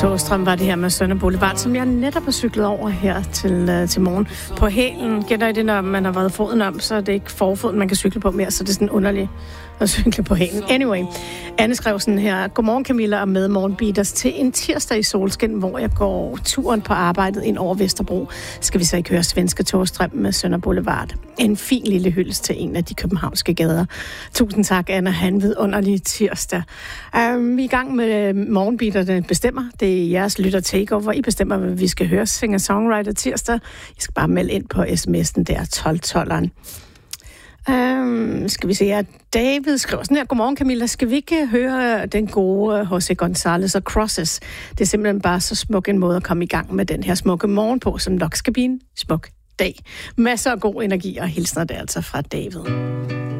Thåstrøm var det her med Sønder Boulevard, som jeg netop har cyklet over her til morgen. På hælen, gætter I det, når man har været foden om, så er det ikke forfoden, man kan cykle på mere, så det er sådan underligt at cykle på hælen. Anyway, Anne skrev sådan her: Godmorgen Camilla og med Morgenbeaters til en tirsdag i solskin, hvor jeg går turen på arbejdet ind over Vesterbro. Skal vi så ikke høre Svenske Thåstrøm med Sønder Boulevard. En fin lille hyldest til en af de københavnske gader. Tusind tak, Anne. Ha' en vidunderlig tirsdag. Vi er i gang med Morgenbeaterne bestemmer. Det er jeres lytter takeover. I bestemmer, hvad vi skal høre. Singer-songwriter tirsdag. I skal bare melde ind på sms'en der 1212'eren. Skal vi se her. David skriver sådan her: Godmorgen Camilla, skal vi ikke høre den gode José González og Crosses? Det er simpelthen bare så smuk en måde at komme i gang med den her smukke morgen på, som nok skal blive en smuk dag. Masser af god energi og hilsner der altså fra David.